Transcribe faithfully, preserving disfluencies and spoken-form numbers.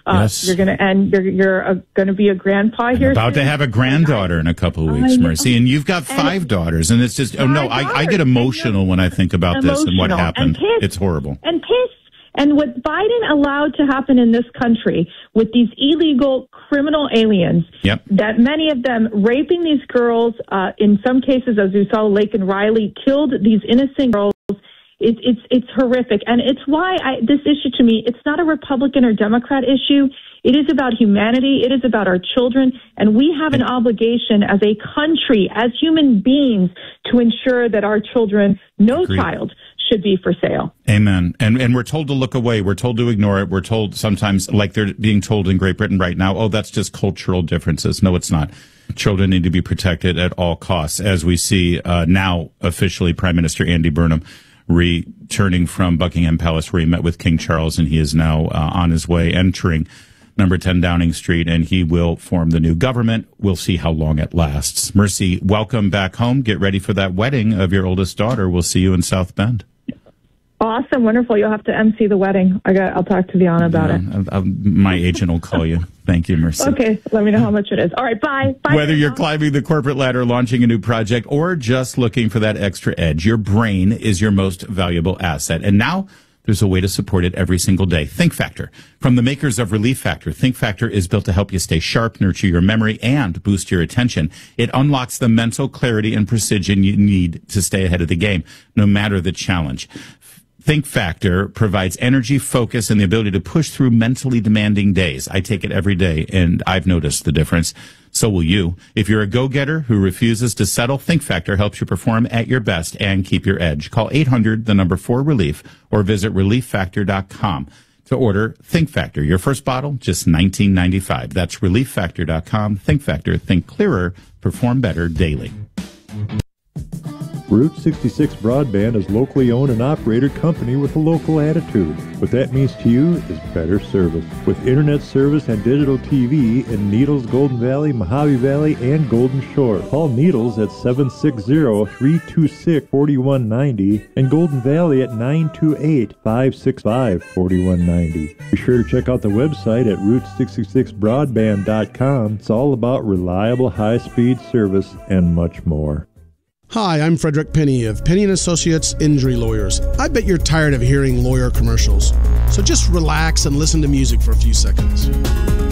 Uh, yes. You're going to, and you're, you're uh, going to be a grandpa I'm here. about soon. to have a granddaughter in a couple of weeks, Mercy, and you've got five and daughters, and it's just, oh no, I, I get emotional when I think about emotional. this and what happened. And it's horrible. And pissed. And what Biden allowed to happen in this country with these illegal criminal aliens, yep. that many of them raping these girls, uh, in some cases, as we saw, Laken Riley killed these innocent girls. It, it's it's horrific, and it's why I, this issue to me, it's not a Republican or Democrat issue. It is about humanity. It is about our children, and we have an obligation as a country, as human beings, to ensure that our children, no Agreed. child, should be for sale. Amen. And and we're told to look away. We're told to ignore it. We're told sometimes, like they're being told in Great Britain right now, oh, that's just cultural differences. No, it's not. Children need to be protected at all costs, as we see uh, now officially Prime Minister Andy Burnham returning from Buckingham Palace, where he met with King Charles, and he is now uh, on his way entering number ten Downing Street, and he will form the new government. We'll see how long it lasts. Mercy, welcome back home. Get ready for that wedding of your oldest daughter. We'll see you in South Bend. Awesome, wonderful. You'll have to emcee the wedding. I got. I'll talk to Vianna about yeah, it. I, I, my agent will call you. Thank you, Mercy. Okay, let me know how much it is. All right, bye. Bye. Whether you're climbing the corporate ladder, launching a new project, or just looking for that extra edge, your brain is your most valuable asset. And now there's a way to support it every single day. Think Factor. From the makers of Relief Factor, Think Factor is built to help you stay sharp, nurture your memory, and boost your attention. It unlocks the mental clarity and precision you need to stay ahead of the game, no matter the challenge. Think Factor provides energy, focus, and the ability to push through mentally demanding days. I take it every day, and I've noticed the difference. So will you. If you're a go-getter who refuses to settle, Think Factor helps you perform at your best and keep your edge. Call eight hundred, the number four, relief, or visit relief factor dot com to order Think Factor. Your first bottle, just nineteen ninety-five. That's relief factor dot com. Think Factor. Think clearer. Perform better daily. Route sixty-six Broadband is locally owned and operated company with a local attitude. What that means to you is better service. With internet service and digital T V in Needles, Golden Valley, Mojave Valley, and Golden Shore. Call Needles at seven six zero, three two six, four one nine zero and Golden Valley at nine two eight, five six five, four one nine zero. Be sure to check out the website at route sixty-six broadband dot com. It's all about reliable high-speed service and much more. Hi, I'm Frederick Penny of Penny and Associates Injury Lawyers. I bet you're tired of hearing lawyer commercials. So just relax and listen to music for a few seconds.